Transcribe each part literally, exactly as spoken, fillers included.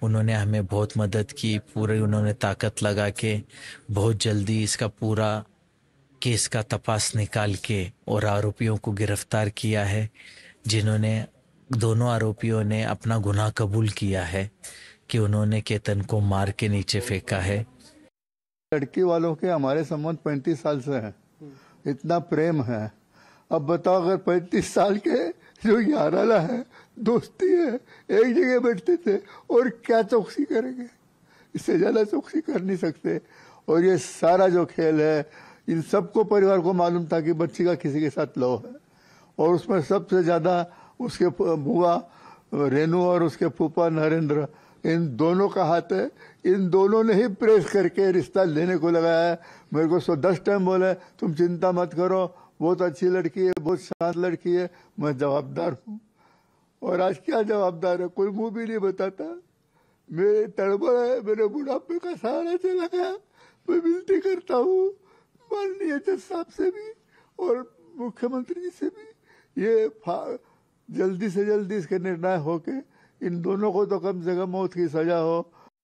उन्होंने हमें बहुत मदद की, पूरी उन्होंने ताकत लगा के बहुत जल्दी इसका पूरा केस का तपास निकाल के और आरोपियों को गिरफ्तार किया है, जिन्होंने दोनों आरोपियों ने अपना गुनाह कबूल किया है कि उन्होंने केतन को मार के नीचे फेंका है। लड़की वालों के हमारे संबंध पैंतीस साल से हैं, इतना प्रेम है। अब बताओ अगर पैंतीस साल के जो याराला है, दोस्ती है, एक जगह बैठते थे और क्या चौकसी करेंगे, इससे ज्यादा चौकसी कर नहीं सकते। और ये सारा जो खेल है, इन सबको परिवार को मालूम था कि बच्ची का किसी के साथ लव है, और उसमें सबसे ज्यादा उसके बुआ रेनू और उसके फूफा नरेंद्र, इन दोनों का हाथ है। इन दोनों ने ही प्रेस करके रिश्ता लेने को लगाया है। मेरे को सौ दस टाइम बोले तुम चिंता मत करो, बहुत अच्छी लड़की है, बहुत शांत लड़की है, मैं जवाबदार हूँ। और आज क्या जवाबदार है, कोई मुंह भी नहीं बताता। मेरे तड़बड़ है, मेरे बुढ़ापे का सहारा चला गया। मैं विनती करता हूँ माननीय जज साहब से भी और मुख्यमंत्री जी से भी, ये जल्दी से जल्दी इसके निर्णय होके इन दोनों को तो कम से कम मौत की सजा हो।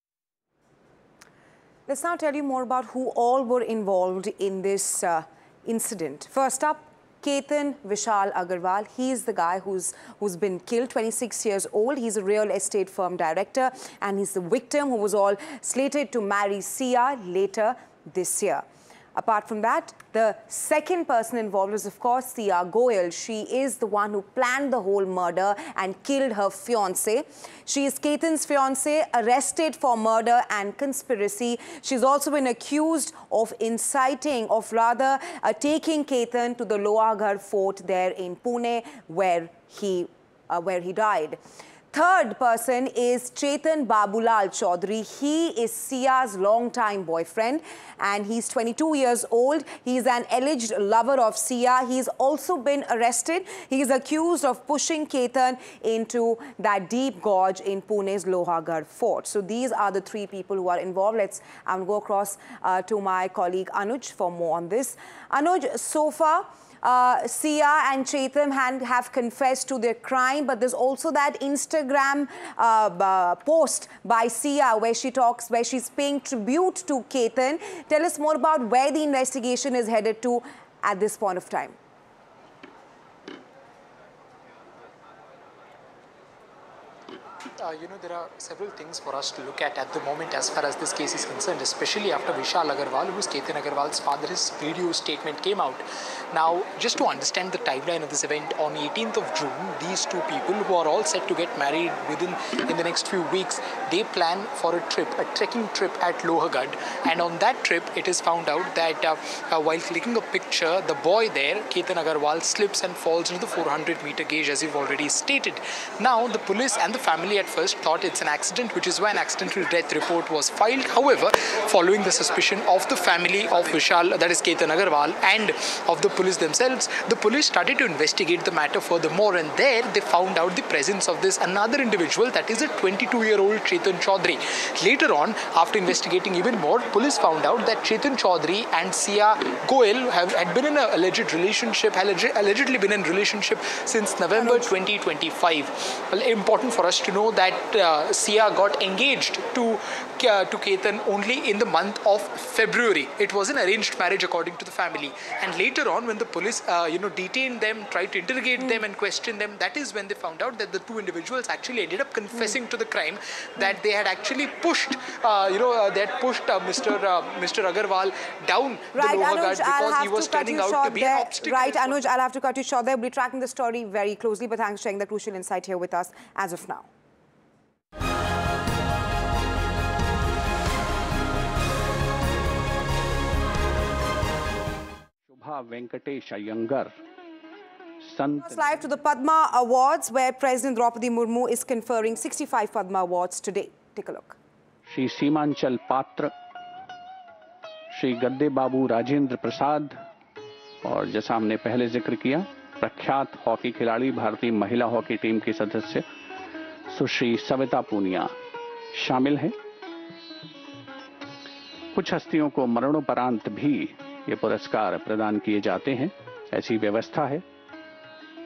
Let's now tell you more about who all were involved in this uh, incident. First up, Ketan Vishal Agarwal. He is the guy who's who's been killed, twenty-six years old. He's a real estate firm director, and he's the victim who was all slated to marry Sia later this year. Apart from that, the second person involved is, of course, Sia Goyal. She is the one who planned the whole murder and killed her fiancé. She is Ketan's fiancé, arrested for murder and conspiracy. She's also been accused of inciting, of rather uh, taking Ketan to the Lohagarh fort there in Pune, where he, uh, where he died. Third person is Chetan Babulal Chaudhary. He is Sia's longtime boyfriend, and he's twenty-two years old. He's an alleged lover of Sia. He's also been arrested. He is accused of pushing Ketan into that deep gorge in Pune's Lohagarh fort. So these are the three people who are involved. Let's um, go across uh, to my colleague Anuj for more on this. Anuj, so far, Uh, Sia and Chetan have confessed to their crime, but there's also that Instagram uh, post by Sia where she talks, where she's paying tribute to Ketan. Tell us more about where the investigation is headed to at this point of time. Uh, you know, there are several things for us to look at at the moment as far as this case is concerned, especially after Vishal Agarwal, who is Ketan Agarwal's father, his video statement came out. Now, just to understand the timeline of this event, on eighteenth of June, these two people who are all set to get married within in the next few weeks, they plan for a trip, a trekking trip at Lohagarh. And on that trip, it is found out that uh, uh, while clicking a picture, the boy there, Ketan Agarwal, slips and falls into the four hundred meter gauge, as you've already stated. Now, the police and the family at first thought it's an accident, which is why an accidental death report was filed. However, following the suspicion of the family of Vishal, that is Ketan Agarwal, and of the police themselves, the police started to investigate the matter furthermore, and there they found out the presence of this another individual, that is a twenty-two-year-old Chetan Chaudhary. Later on, after investigating even more, police found out that Chetan Chaudhary and Sia Goyal have had been in an alleged relationship, alleged, allegedly been in relationship since November twenty twenty-five. Well, important for us to know that uh, Sia got engaged to uh, to Ketan only in the month of February. It was an arranged marriage according to the family. And later on, when the police, uh, you know, detained them, tried to interrogate mm. them and question them, that is when they found out that the two individuals actually ended up confessing mm. to the crime, that they had actually pushed, uh, you know, uh, they had pushed uh, Mister Uh, Mister Agarwal down right, the Lohagarh because he was turning out to be there. an obstacle. Right, Anuj, I'll have to cut you short there. We'll be tracking the story very closely, but thanks for sharing the crucial insight here with us as of now. Venkatesh Iyengar. Live to the Padma Awards, where President Draupadi Murmu is conferring sixty-five Padma Awards today. Take a look. Shri Seemanchal Patra, Shri Gadde Babu Rajendra Prasad, और जैसा हमने पहले जिक्र किया, प्रख्यात hockey खिलाड़ी भारतीय महिला हॉकी टीम की सदस्य सुश्री सविता पूनिया शामिल हैं। कुछ हस्तियों को मरणोपरांत भी ये पुरस्कार प्रदान किए जाते हैं, ऐसी व्यवस्था है।